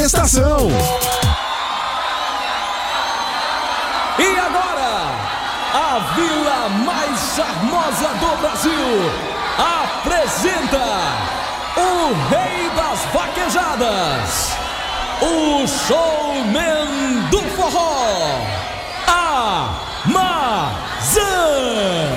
estação. E agora, a vila mais charmosa do Brasil apresenta o rei das vaquejadas, o showman